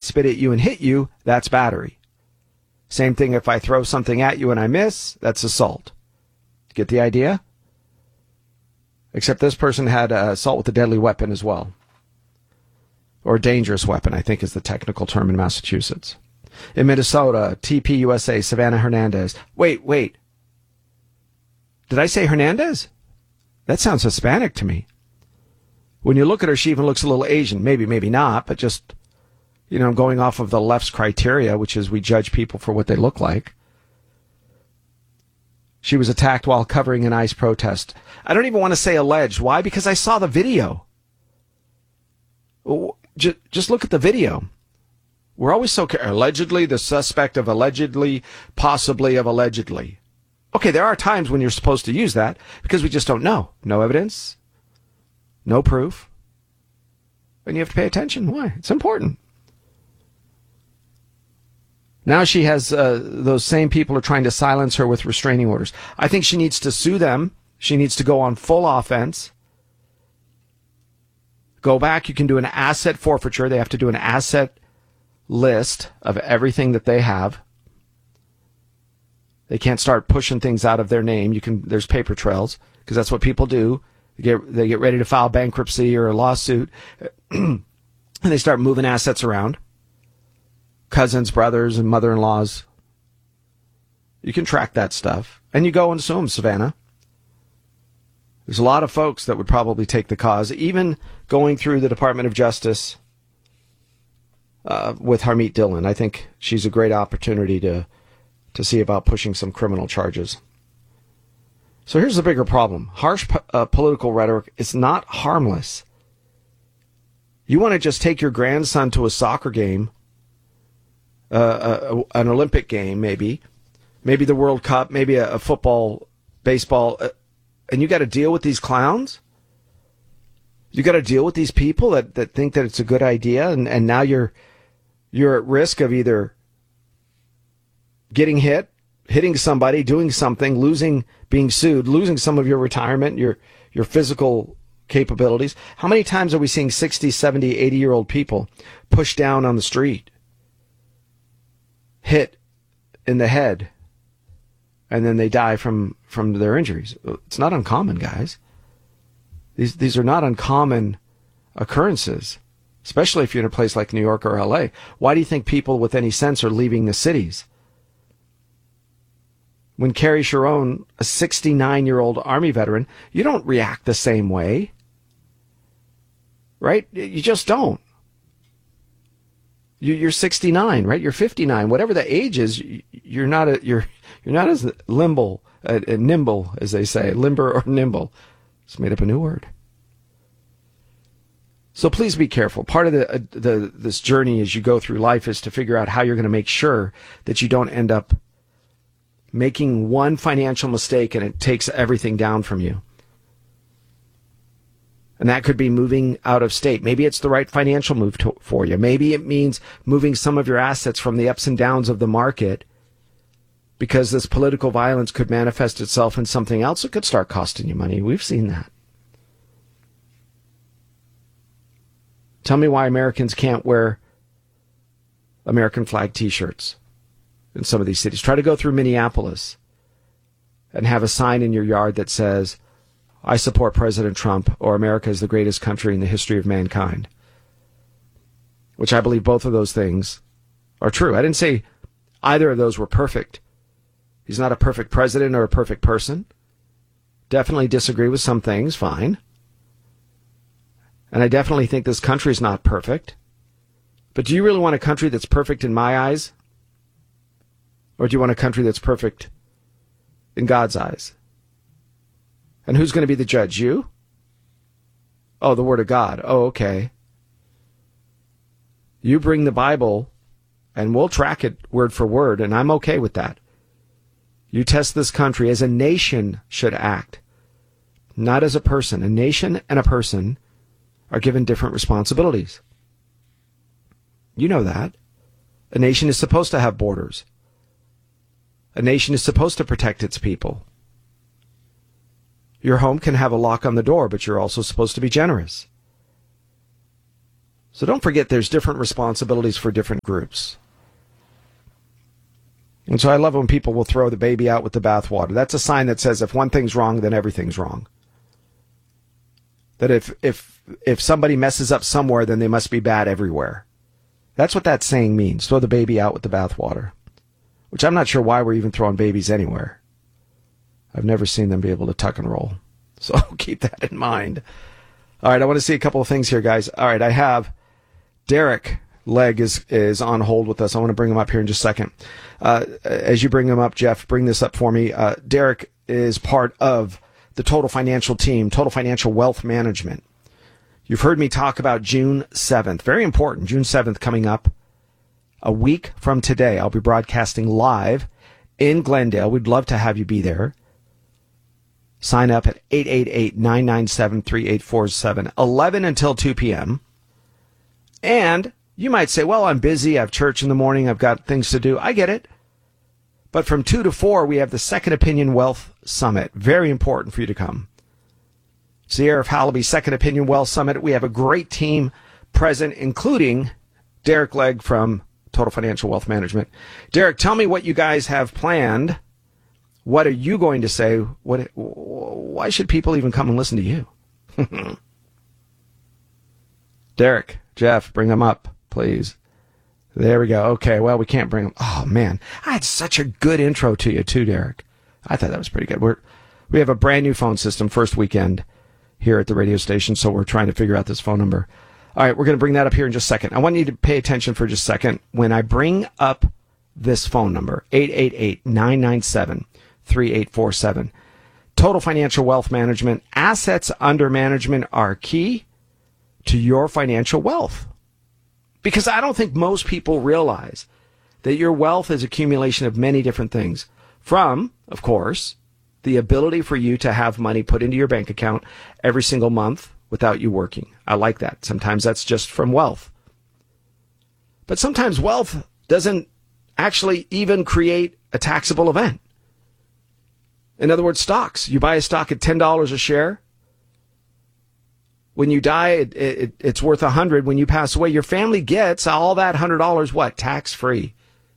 spit at you and hit you, that's battery. Same thing if I throw something at you and I miss, that's assault. Get the idea? Except this person had assault with a deadly weapon as well. Or dangerous weapon, I think is the technical term in Massachusetts. In Minnesota, TPUSA, Savannah Hernandez. Wait. Did I say Hernandez? That sounds Hispanic to me. When you look at her, she even looks a little Asian. Maybe not, but just, going off of the left's criteria, which is we judge people for what they look like. She was attacked while covering an ICE protest. I don't even want to say alleged. Why? Because I saw the video. Just look at the video. We're always so allegedly, the suspect of allegedly, possibly of allegedly. Okay, there are times when you're supposed to use that because we just don't know. No evidence, no proof. And you have to pay attention. Why? It's important. Now she has, those same people are trying to silence her with restraining orders. I think she needs to sue them. She needs to go on full offense. Go back. You can do an asset forfeiture. They have to do an asset list of everything that they have. They can't start pushing things out of their name. There's paper trails because that's what people do. They get ready to file bankruptcy or a lawsuit and they start moving assets around. Cousins, brothers, and mother-in-laws. You can track that stuff. And you go and sue them, Savannah. There's a lot of folks that would probably take the cause, even going through the Department of Justice with Harmeet Dillon. I think she's a great opportunity to see about pushing some criminal charges. So here's the bigger problem. Harsh political rhetoric is not harmless. You want to just take your grandson to a soccer game, an Olympic game, maybe the World Cup, maybe a football, baseball, and you got to deal with these clowns? You got to deal with these people that think that it's a good idea, and now you're at risk of either getting hit, hitting somebody, doing something, losing, being sued, losing some of your retirement, your physical capabilities. How many times are we seeing 60, 70, 80-year-old people pushed down on the street, hit in the head, and then they die from their injuries? It's not uncommon, guys. These are not uncommon occurrences, especially if you're in a place like New York or LA. Why do you think people with any sense are leaving the cities? When Carrie Sharon, a 69-year-old Army veteran, you don't react the same way, right? You just don't. You're 69, right? You're 59, whatever the age is. You're not as nimble as they say, limber or nimble. It's made up a new word. So please be careful. Part of this journey as you go through life is to figure out how you're going to make sure that you don't end up making one financial mistake and it takes everything down from you. And that could be moving out of state. Maybe it's the right financial move for you. Maybe it means moving some of your assets from the ups and downs of the market because this political violence could manifest itself in something else. It could start costing you money. We've seen that. Tell me why Americans can't wear American flag T-shirts in some of these cities. Try to go through Minneapolis and have a sign in your yard that says, I support President Trump, or America is the greatest country in the history of mankind. Which I believe both of those things are true. I didn't say either of those were perfect. He's not a perfect president or a perfect person. Definitely disagree with some things, fine. And I definitely think this country is not perfect. But do you really want a country that's perfect in my eyes? Or do you want a country that's perfect in God's eyes? And who's going to be the judge? You? Oh, the Word of God. Oh, okay. You bring the Bible, and we'll track it word for word, and I'm okay with that. You test this country as a nation should act, not as a person. A nation and a person are given different responsibilities. You know that. A nation is supposed to have borders. A nation is supposed to protect its people. Your home can have a lock on the door, but you're also supposed to be generous. So don't forget there's different responsibilities for different groups. And so I love when people will throw the baby out with the bathwater. That's a sign that says if one thing's wrong, then everything's wrong. That if somebody messes up somewhere, then they must be bad everywhere. That's what that saying means. Throw the baby out with the bathwater. Which I'm not sure why we're even throwing babies anywhere. I've never seen them be able to tuck and roll. So keep that in mind. All right, I want to see a couple of things here, guys. All right, I have Derek Legg is on hold with us. I want to bring him up here in just a second. As you bring him up, Jeff, bring this up for me. Derek is part of the Total Financial team, Total Financial Wealth Management. You've heard me talk about June 7th. Very important. June 7th coming up a week from today. I'll be broadcasting live in Glendale. We'd love to have you be there. Sign up at 888-997-3847, 11 until 2 p.m. And you might say, well, I'm busy. I have church in the morning. I've got things to do. I get it. But from 2 to 4, we have the Second Opinion Wealth Summit. Very important for you to come. Sierra Hallaby Second Opinion Wealth Summit. We have a great team present, including Derek Legg from Total Financial Wealth Management. Derek, tell me what you guys have planned. What are you going to say? Why should people even come and listen to you? Derek, Jeff, bring them up, please. There we go. Okay, well, we can't bring them. Oh, man. I had such a good intro to you, too, Derek. I thought that was pretty good. We have a brand new phone system, first weekend here at the radio station, so we're trying to figure out this phone number. All right, we're going to bring that up here in just a second. I want you to pay attention for just a second. When I bring up this phone number, 888-997-3847, Total Financial Wealth Management, assets under management are key to your financial wealth. Because I don't think most people realize that your wealth is accumulation of many different things. From, of course, the ability for you to have money put into your bank account every single month without you working. I like that. Sometimes that's just from wealth. But sometimes wealth doesn't actually even create a taxable event. In other words, stocks. You buy a stock at $10 a share. When you die, it's worth $100. When you pass away, your family gets all that $100, what? Tax-free.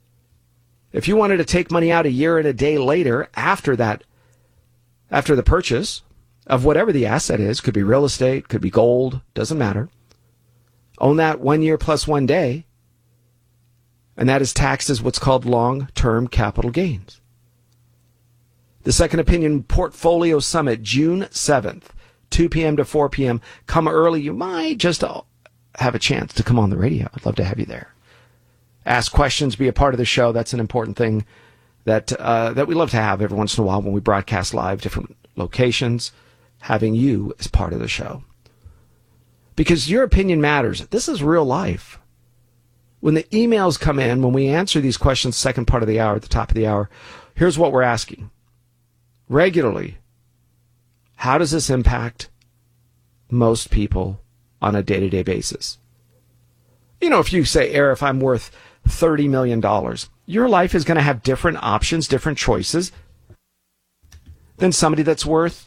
If you wanted to take money out a year and a day later after that, after the purchase of whatever the asset is, could be real estate, could be gold, doesn't matter. Own that 1 year plus 1 day, and that is taxed as what's called long-term capital gains. The Second Opinion Portfolio Summit, June 7th. 2 p.m. to 4 p.m. Come early. You might just have a chance to come on the radio. I'd love to have you there. Ask questions, be a part of the show. That's an important thing that we love to have every once in a while when we broadcast live, different locations, having you as part of the show. Because your opinion matters. This is real life. When the emails come in, when we answer these questions, second part of the hour, at the top of the hour, here's what we're asking. Regularly, how does this impact most people on a day-to-day basis? You know, if you say, if I'm worth $30 million, your life is going to have different options, different choices than somebody that's worth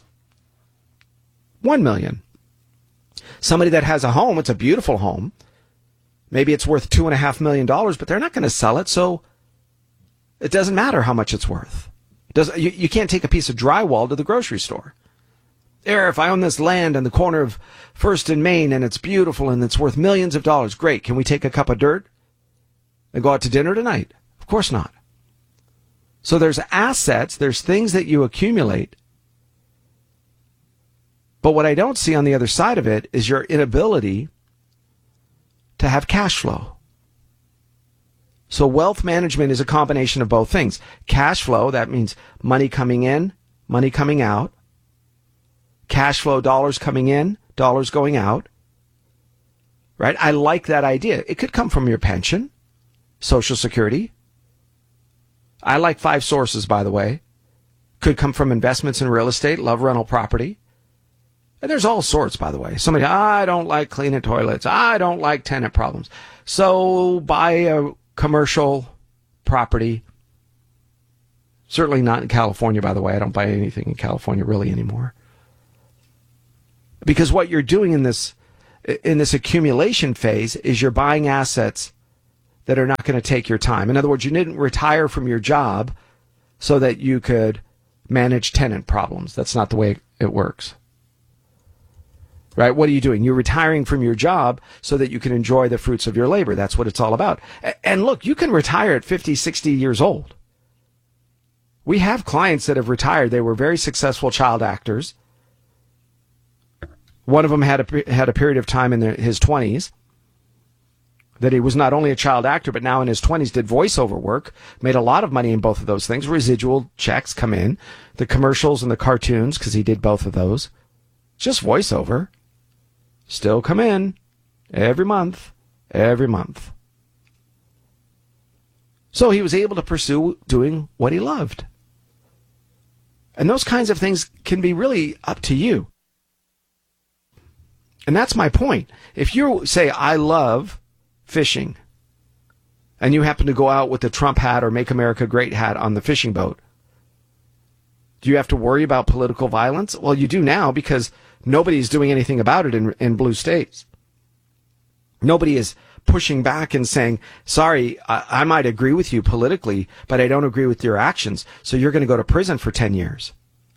$1 million. Somebody that has a home, it's a beautiful home. Maybe it's worth $2.5 million, but they're not going to sell it, so it doesn't matter how much it's worth. You can't take a piece of drywall to the grocery store. If I own this land in the corner of First and Main and it's beautiful and it's worth millions of dollars, great. Can we take a cup of dirt and go out to dinner tonight? Of course not. So there's assets, there's things that you accumulate. But what I don't see on the other side of it is your inability to have cash flow. So wealth management is a combination of both things. Cash flow, that means money coming in, money coming out. Cash flow, dollars coming in, dollars going out. Right? I like that idea. It could come from your pension, Social Security. I like 5 sources, by the way. Could come from investments in real estate, love rental property. And there's all sorts, by the way. Somebody, I don't like cleaning toilets. I don't like tenant problems. So buy a commercial property. Certainly not in California, by the way. I don't buy anything in California really anymore. Because what you're doing in this in this accumulation phase is you're buying assets that are not going to take your time. In other words, you didn't retire from your job so that you could manage tenant problems. That's not the way it works. Right? What are you doing? You're retiring from your job so that you can enjoy the fruits of your labor. That's what it's all about. And look, you can retire at 50, 60 years old. We have clients that have retired. They were very successful child actors. One of them had a period of time in his 20s that he was not only a child actor, but now in his 20s did voiceover work, made a lot of money in both of those things. Residual checks come in, the commercials and the cartoons, because he did both of those. Just voiceover. Still come in every month. So he was able to pursue doing what he loved. And those kinds of things can be really up to you. And that's my point. If you say, I love fishing, and you happen to go out with the Trump hat or Make America Great hat on the fishing boat, do you have to worry about political violence? Well, you do now, because nobody's doing anything about it in blue states. Nobody is pushing back and saying, sorry, I might agree with you politically, but I don't agree with your actions, so you're going to go to prison for 10 years.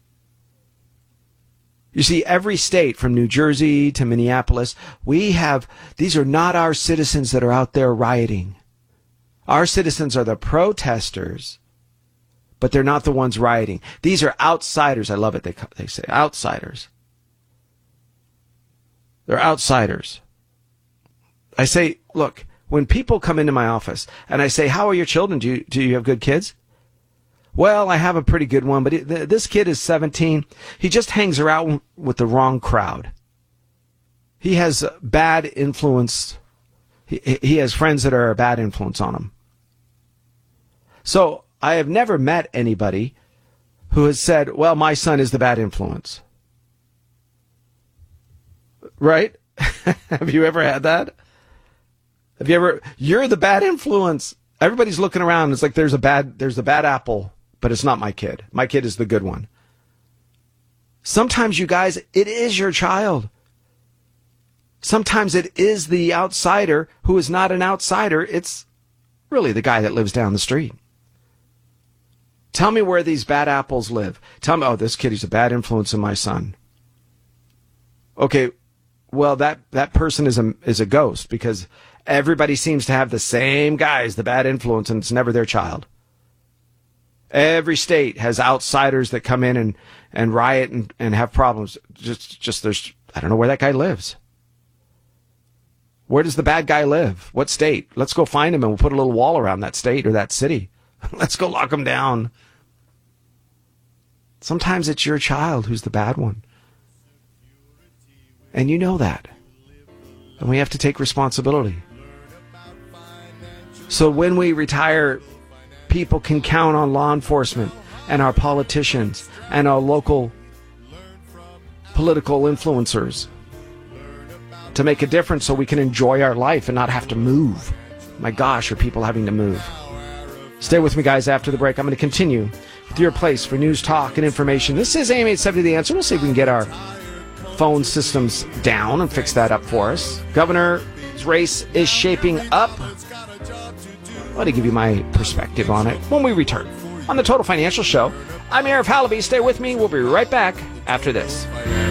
You see, every state from New Jersey to Minneapolis, these are not our citizens that are out there rioting. Our citizens are the protesters, but they're not the ones rioting. These are outsiders. I love it. They say outsiders. They're outsiders. I say, look, when people come into my office and I say, how are your children? Do you have good kids? Well, I have a pretty good one, but this kid is 17. He just hangs around with the wrong crowd. He has bad influence. He has friends that are a bad influence on him. So I have never met anybody who has said, well, my son is the bad influence. Right? Have you ever had that? You're the bad influence. Everybody's looking around. It's like there's a bad apple, but it's not my kid. My kid is the good one. Sometimes, you guys, it is your child. Sometimes it is the outsider who is not an outsider. It's really the guy that lives down the street. Tell me where these bad apples live. Tell me, oh, this kid is a bad influence on my son. Okay, well, that person is a ghost, because everybody seems to have the same guy as the bad influence, and it's never their child. Every state has outsiders that come in and riot and have problems. Just there's, I don't know where that guy lives. Where does the bad guy live? What state? Let's go find him and we'll put a little wall around that state or that city. Let's go lock him down. Sometimes it's your child who's the bad one. And you know that. And we have to take responsibility. So when we retire, people can count on law enforcement and our politicians and our local political influencers to make a difference so we can enjoy our life and not have to move. My gosh, are people having to move? Stay with me, guys, after the break. I'm going to continue with your place for news, talk, and information. This is AM 870 The Answer. We'll see if we can get our phone systems down and fix that up for us. Governor's race is shaping up. Let me give you my perspective on it when we return on the Total Financial Show. I'm Arif Halaby. Stay with me. We'll be right back after this.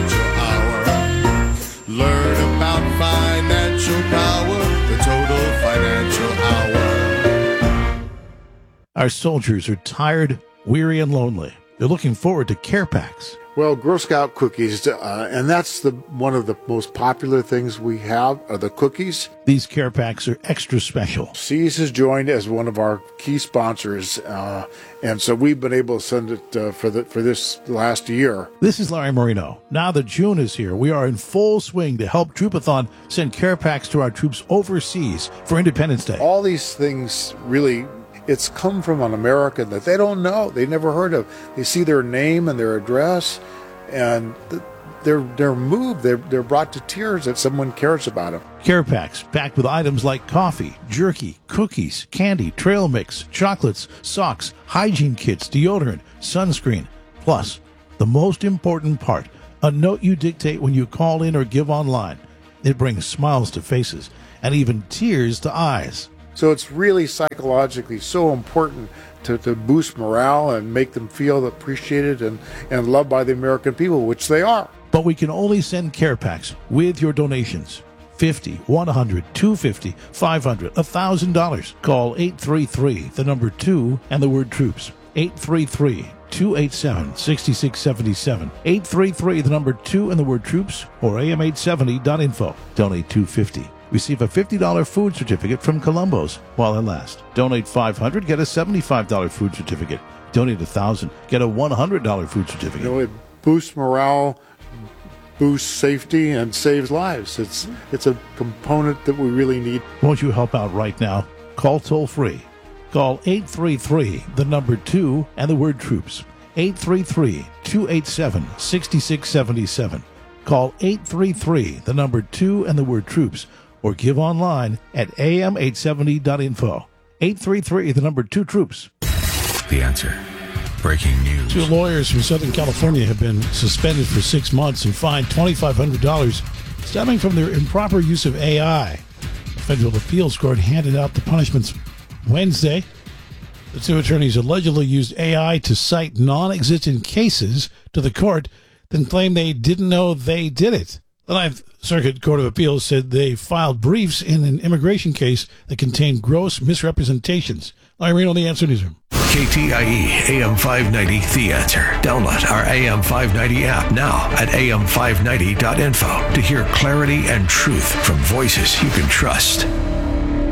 Learn about financial power, the Total Financial Hour. Our soldiers are tired, weary, and lonely. They're looking forward to care packs. Well, Girl Scout cookies, and that's one of the most popular things we have, are the cookies. These care packs are extra special. Seas has joined as one of our key sponsors, and so we've been able to send it for this last year. This is Larry Marino. Now that June is here, we are in full swing to help Troopathon send care packs to our troops overseas for Independence Day. All these things really, it's come from an American that they don't know, they never heard of. They see their name and their address, and they're moved. They're brought to tears that someone cares about them. Care packs packed with items like coffee, jerky, cookies, candy, trail mix, chocolates, socks, hygiene kits, deodorant, sunscreen. Plus, the most important part, a note you dictate when you call in or give online. It brings smiles to faces and even tears to eyes. So it's really psychologically so important to boost morale and make them feel appreciated and loved by the American people, which they are. But we can only send care packs with your donations. $50, $100, $250, $500, $1,000. Call 833, the number 2, and the word troops. 833-287-6677. 833, the number 2, and the word troops, or am870.info. Donate $250. Receive a $50 food certificate from Columbo's while it lasts. Donate $500, get a $75 food certificate. Donate $1,000, get a $100 food certificate. You know, it boosts morale, boosts safety, and saves lives. It's a component that we really need. Won't you help out right now? Call toll-free. Call 833, the number 2, and the word troops. 833-287-6677. Call 833, the number 2, and the word troops, or give online at am870.info. 833, the number 2, troops. The Answer. Breaking news. 2 lawyers from Southern California have been suspended for 6 months and fined $2,500 stemming from their improper use of AI. The federal appeals court handed out the punishments Wednesday. The 2 attorneys allegedly used AI to cite non-existent cases to the court, then claimed they didn't know they did it. The Ninth Circuit Court of Appeals said they filed briefs in an immigration case that contained gross misrepresentations. Irene on the Answer Newsroom. KTIE AM 590, The Answer. Download our AM 590 app now at am590.info to hear clarity and truth from voices you can trust.